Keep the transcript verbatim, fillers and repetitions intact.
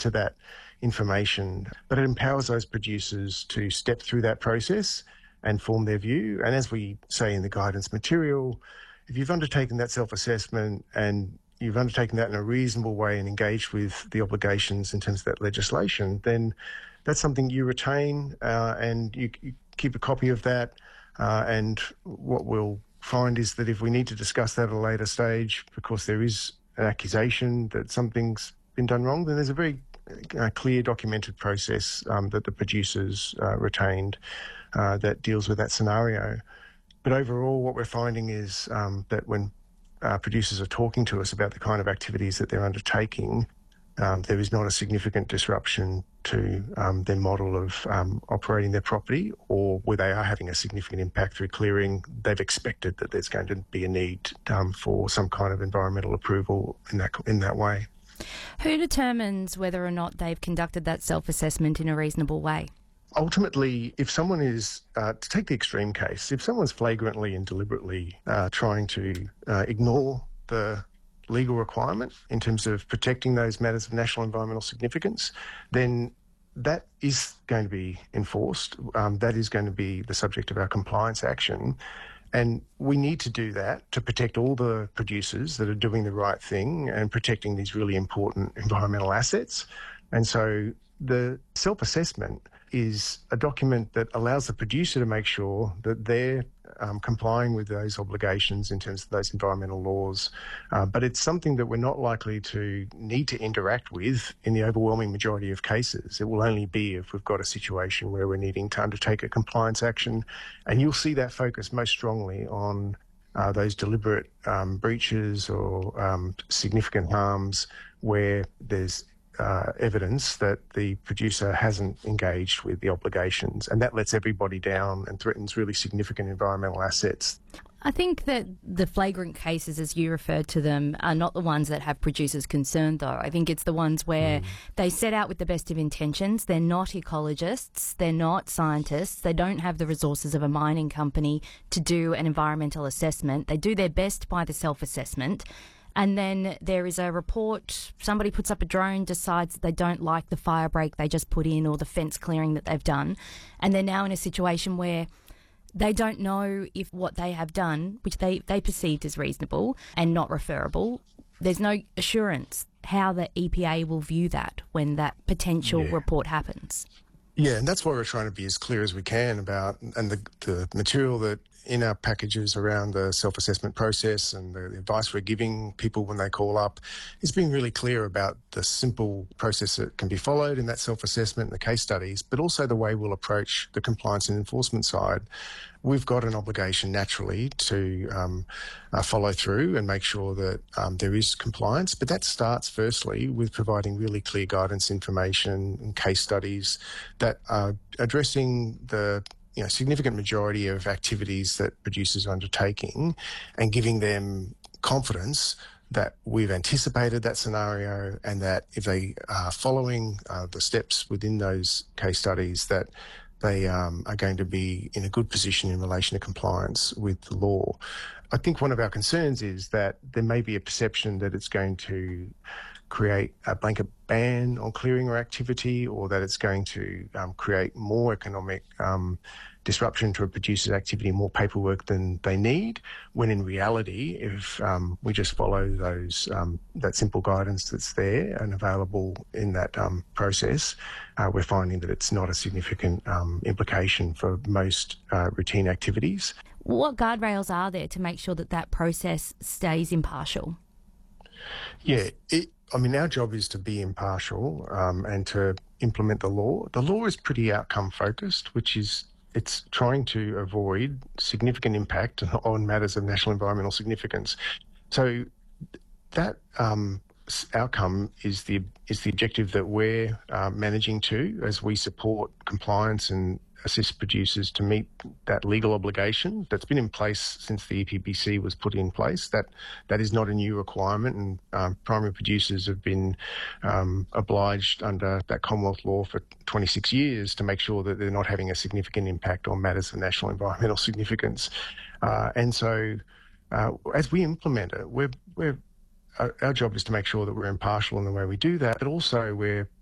to that information. But it empowers those producers to step through that process and form their view. And as we say in the guidance material, if you've undertaken that self-assessment and you've undertaken that in a reasonable way and engaged with the obligations in terms of that legislation, then that's something you retain uh, and you, you keep a copy of that. Uh, and what we'll find is that if we need to discuss that at a later stage, because there is an accusation that something's been done wrong, then there's a very uh, clear documented process um, that the producers uh, retained uh, that deals with that scenario. But overall, what we're finding is um, that when uh, producers are talking to us about the kind of activities that they're undertaking, um, there is not a significant disruption to um, their model of um, operating their property, or where they are having a significant impact through clearing, they've expected that there's going to be a need um, for some kind of environmental approval in that in that way. Who determines whether or not they've conducted that self-assessment in a reasonable way? Ultimately, if someone is, uh, to take the extreme case, if someone's flagrantly and deliberately uh, trying to uh, ignore the legal requirement in terms of protecting those matters of national environmental significance, then that is going to be enforced. Um, that is going to be the subject of our compliance action. And we need to do that to protect all the producers that are doing the right thing and protecting these really important environmental assets. And so the self-assessment is a document that allows the producer to make sure that they're um, complying with those obligations in terms of those environmental laws. Uh, but it's something that we're not likely to need to interact with in the overwhelming majority of cases. It will only be if we've got a situation where we're needing to undertake a compliance action. And you'll see that focus most strongly on uh, those deliberate um, breaches or um, significant harms where there's Uh, evidence that the producer hasn't engaged with the obligations, and that lets everybody down and threatens really significant environmental assets. I think that the flagrant cases, as you referred to them, are not the ones that have producers concerned, though. I think it's the ones where mm. they set out with the best of intentions. They're not ecologists. They're not scientists. They don't have the resources of a mining company to do an environmental assessment. They do their best by the self-assessment. And then there is a report, somebody puts up a drone, decides that they don't like the fire break they just put in or the fence clearing that they've done. And they're now in a situation where they don't know if what they have done, which they, they perceived as reasonable and not referable, there's no assurance how the E P A will view that when that potential yeah. report happens. Yeah, and that's why we're trying to be as clear as we can about, and the, the material that in our packages around the self-assessment process and the advice we're giving people when they call up is being really clear about the simple process that can be followed in that self-assessment and the case studies, but also the way we'll approach the compliance and enforcement side. We've got an obligation naturally to um, uh, follow through and make sure that um, there is compliance, but that starts firstly with providing really clear guidance information and case studies that are addressing the you know, significant majority of activities that producers are undertaking and giving them confidence that we've anticipated that scenario and that if they are following uh, the steps within those case studies, that they um, are going to be in a good position in relation to compliance with the law. I think one of our concerns is that there may be a perception that it's going to create a blanket ban on clearing or activity, or that it's going to um, create more economic um, disruption to a producer's activity, more paperwork than they need, when in reality, if um, we just follow those um, that simple guidance that's there and available in that um, process, uh, we're finding that it's not a significant um, implication for most uh, routine activities. What guardrails are there to make sure that that process stays impartial? Yeah, it, I mean, our job is to be impartial um, and to implement the law. The law is pretty outcome-focused, which is it's trying to avoid significant impact on matters of national environmental significance. So that um, outcome is the is the objective that we're uh, managing to as we support compliance and assist producers to meet that legal obligation that's been in place since the E P B C was put in place. That that is not a new requirement, and um, primary producers have been um, obliged under that Commonwealth law for twenty-six years to make sure that they're not having a significant impact on matters of national environmental significance. Uh, and so uh, as we implement it, we're, we're our, our job is to make sure that we're impartial in the way we do that, but also we're